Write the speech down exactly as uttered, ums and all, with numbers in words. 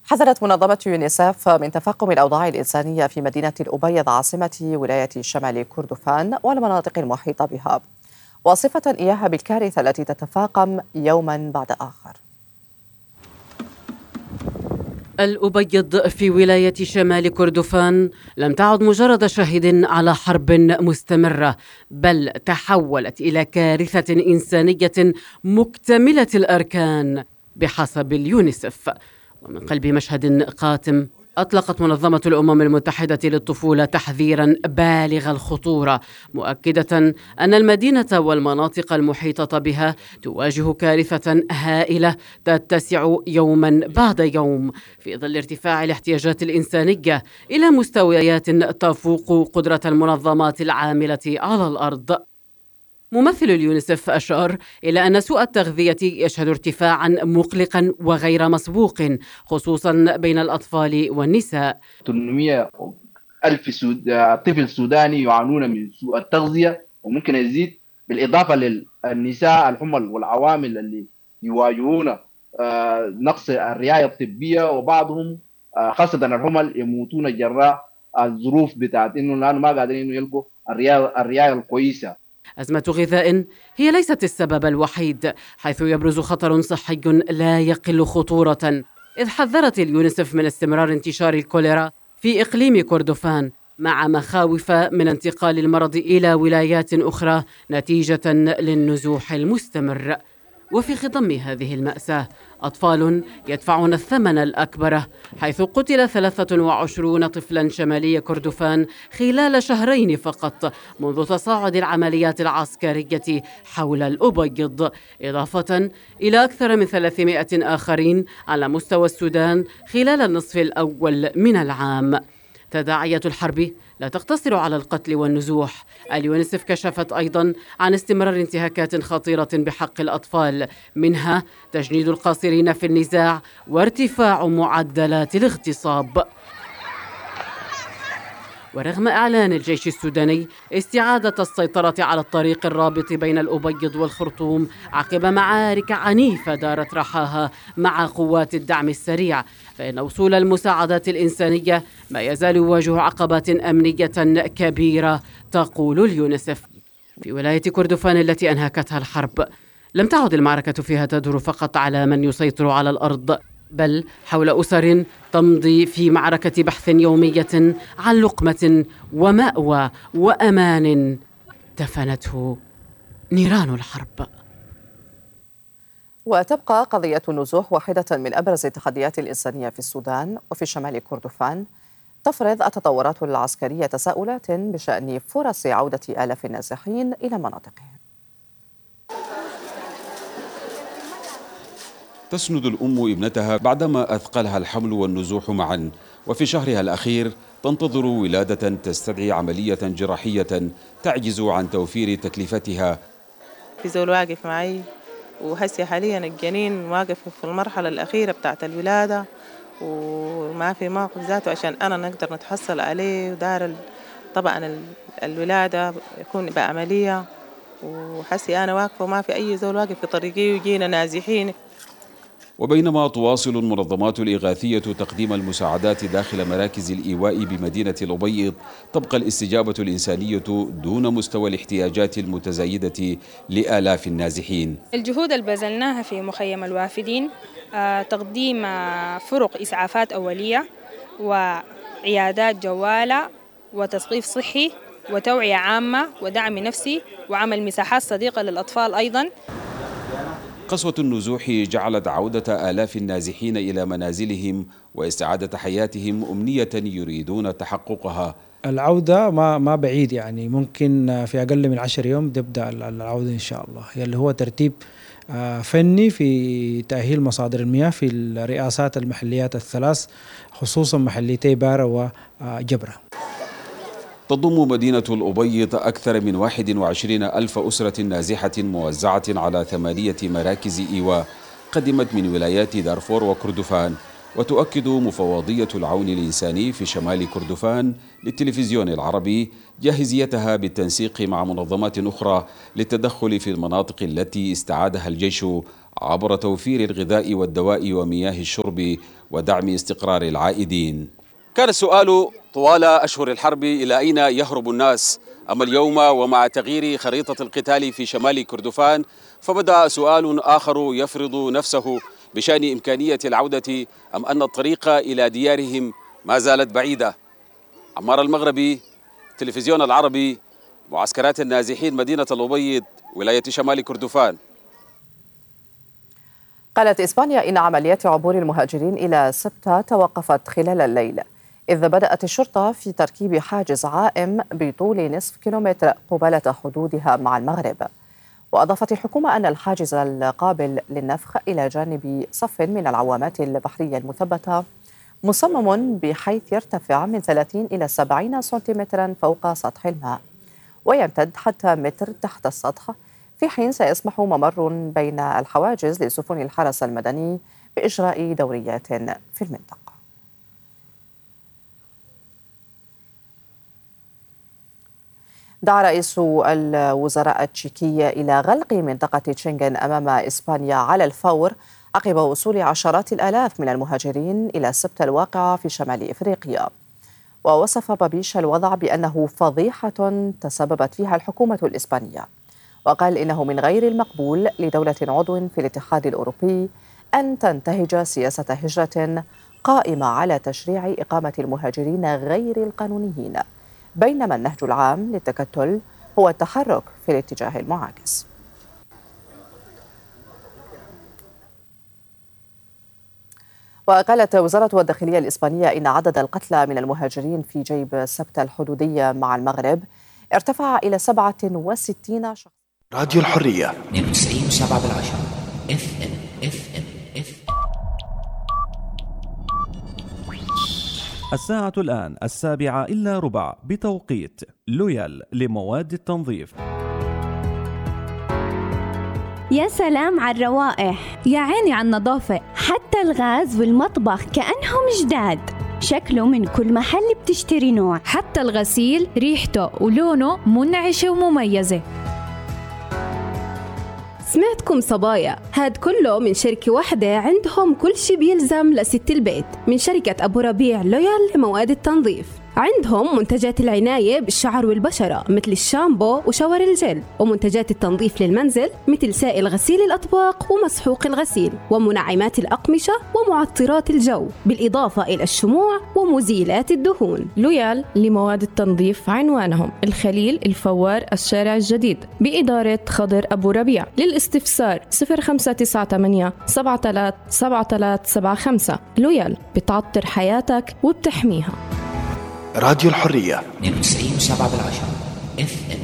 حذرت منظمة يونيسف من تفاقم الأوضاع الإنسانية في مدينة الأبيض عاصمة ولاية شمال كردفان والمناطق المحيطة بها، واصفة إياها بالكارثة التي تتفاقم يوما بعد آخر. الأبيض في ولاية شمال كردفان لم تعد مجرد شاهد على حرب مستمرة، بل تحولت إلى كارثة إنسانية مكتملة الأركان بحسب اليونيسف. ومن قلب مشهد قاتم أطلقت منظمة الأمم المتحدة للطفولة تحذيراً بالغ الخطورة، مؤكدة أن المدينة والمناطق المحيطة بها تواجه كارثة هائلة تتسع يوماً بعد يوم في ظل ارتفاع الاحتياجات الإنسانية إلى مستويات تفوق قدرة المنظمات العاملة على الأرض. ممثل اليونيسف أشار إلى أن سوء التغذية يشهد ارتفاعاً مقلقاً وغير مسبوق خصوصاً بين الأطفال والنساء. ثمانمئة ألف سود... طفل سوداني يعانون من سوء التغذية، وممكن يزيد بالإضافة للنساء الحمل والعوامل اللي يواجهون نقص الرعاية الطبية، وبعضهم خاصة الحمل يموتون جراء الظروف بتاعت إنه لأنه ما قادرين يلقوا الرعاية الرعاية الكويسة. أزمة غذاء هي ليست السبب الوحيد، حيث يبرز خطر صحي لا يقل خطورة، إذ حذرت اليونيسف من استمرار انتشار الكوليرا في إقليم كردفان، مع مخاوف من انتقال المرض إلى ولايات أخرى نتيجة للنزوح المستمر. وفي خضم هذه المأساة أطفال يدفعون الثمن الأكبر، حيث قتل ثلاثة وعشرين طفلاً شمالي كردفان خلال شهرين فقط منذ تصاعد العمليات العسكرية حول الأبيض، إضافة إلى أكثر من ثلاثمائة آخرين على مستوى السودان خلال النصف الأول من العام. تداعية الحرب لا تقتصر على القتل والنزوح. اليونيسف كشفت أيضاً عن استمرار انتهاكات خطيرة بحق الأطفال، منها تجنيد القاصرين في النزاع وارتفاع معدلات الاغتصاب. ورغم إعلان الجيش السوداني استعادة السيطرة على الطريق الرابط بين الأبيض والخرطوم عقب معارك عنيفة دارت رحاها مع قوات الدعم السريع، فإن وصول المساعدات الإنسانية ما يزال يواجه عقبات أمنية كبيرة، تقول اليونيسف. في ولاية كردفان التي أنهكتها الحرب لم تعد المعركة فيها تدور فقط على من يسيطر على الأرض، بل حول أسر تمضي في معركة بحث يومية عن لقمة ومأوى وأمان دفنته نيران الحرب. وتبقى قضية النزوح واحدة من أبرز التحديات الإنسانية في السودان وفي شمال كردفان. تفرض التطورات العسكرية تساؤلات بشأن فرص عودة آلاف النازحين إلى مناطقهم. تسند الأم ابنتها بعدما أثقلها الحمل والنزوح معا، وفي شهرها الأخير تنتظر ولادة تستدعي عملية جراحية تعجز عن توفير تكلفتها. في زول واقف معي، وهسي حاليا الجنين واقف في المرحلة الأخيرة بتاعت الولادة، وما في موقف ذاته عشان أنا نقدر نتحصل عليه، ودار طبعا الولادة يكون بعملية، وحسي أنا واقفة وما في أي زول واقف في طريقي ويجينا نازحين. وبينما تواصل المنظمات الإغاثية تقديم المساعدات داخل مراكز الإيواء بمدينة الأبيض، تبقى الاستجابة الإنسانية دون مستوى الاحتياجات المتزايدة لآلاف النازحين. الجهود اللي بذلناها في مخيم الوافدين تقديم فرق إسعافات أولية وعيادات جوالة وتثقيف صحي وتوعية عامة ودعم نفسي وعمل مساحات صديقة للأطفال أيضاً. قسوة النزوح جعلت عودة آلاف النازحين إلى منازلهم واستعادة حياتهم أمنية يريدون تحققها. العودة ما ما بعيد، يعني ممكن في أقل من عشر يوم تبدأ العودة إن شاء الله، اللي هو ترتيب فني في تأهيل مصادر المياه في الرئاسات المحليات الثلاث، خصوصا محليتي بارة وجبرة. تضم مدينة الأبيض أكثر من واحد وعشرين ألف أسرة نازحة موزعة على ثمانية مراكز إيواء قدمت من ولايات دارفور وكردفان. وتؤكد مفوضية العون الإنساني في شمال كردفان للتلفزيون العربي جاهزيتها بالتنسيق مع منظمات أخرى للتدخل في المناطق التي استعادها الجيش عبر توفير الغذاء والدواء ومياه الشرب ودعم استقرار العائدين. كان السؤال طوال أشهر الحرب إلى أين يهرب الناس؟ أما اليوم ومع تغيير خريطة القتال في شمال كردفان فبدأ سؤال آخر يفرض نفسه بشأن إمكانية العودة أم أن الطريق إلى ديارهم ما زالت بعيدة. عمار المغربي، تلفزيون العربي، معسكرات النازحين مدينة الأبيض، ولاية شمال كردفان. قالت إسبانيا إن عمليات عبور المهاجرين إلى سبتة توقفت خلال الليل، إذ بدأت الشرطة في تركيب حاجز عائم بطول نصف كيلومتر قبالة حدودها مع المغرب. وأضافت الحكومة أن الحاجز القابل للنفخ إلى جانب صف من العوامات البحرية المثبتة مصمم بحيث يرتفع من ثلاثين إلى سبعين سنتيمترا فوق سطح الماء ويمتد حتى متر تحت السطح، في حين سيسمح ممر بين الحواجز لسفن الحرس المدني بإجراء دوريات في المنطقة. دعا رئيس الوزراء التشيكي إلى غلق منطقة شنغن أمام إسبانيا على الفور عقب وصول عشرات الآلاف من المهاجرين إلى سبتة الواقعة في شمال إفريقيا. ووصف بابيش الوضع بأنه فضيحة تسببت فيها الحكومة الإسبانية، وقال إنه من غير المقبول لدولة عضو في الاتحاد الأوروبي أن تنتهج سياسة هجرة قائمة على تشريع إقامة المهاجرين غير القانونيين، بينما النهج العام للتكتل هو التحرك في الاتجاه المعاكس. وقالت وزارة الداخلية الإسبانية إن عدد القتلى من المهاجرين في جيب سبتة الحدودية مع المغرب ارتفع إلى سبعة وستين شخص. راديو الحرية اثنين وتسعين وسبعة بالعشرة اف ام اف ام اف الساعة الآن السابعة إلا ربع بتوقيت لويال لمواد التنظيف. يا سلام على الروائح، يا عيني على النظافة، حتى الغاز والمطبخ كأنهم جداد. شكله من كل محل بتشتري نوع، حتى الغسيل ريحته ولونه منعشة ومميزة. سمعتكم صبايا، هاد كله من شركة واحدة عندهم كل شي بيلزم لست البيت، من شركة أبو ربيع لويال لمواد التنظيف. عندهم منتجات العناية بالشعر والبشرة مثل الشامبو وشاور الجل، ومنتجات التنظيف للمنزل مثل سائل غسيل الأطباق ومسحوق الغسيل، ومنعمات الأقمشة ومعطرات الجو، بالإضافة إلى الشموع ومزيلات الدهون. لويال لمواد التنظيف عنوانهم الخليل الفوار الشارع الجديد بإدارة خضر أبو ربيع. للاستفسار صفر خمسة تسعة ثمانية سبعة ثلاثة سبعة ثلاثة سبعة خمسة. لويال بتعطر حياتك وبتحميها. راديو الحرية اثنين وتسعين وسبعة بالعشرة اف ام